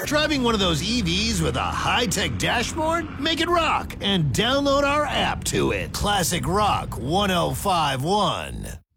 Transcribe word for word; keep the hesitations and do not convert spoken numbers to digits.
Driving one of those E Vs with a high-tech dashboard? Make it rock and download our app to it. Classic Rock ten fifty-one.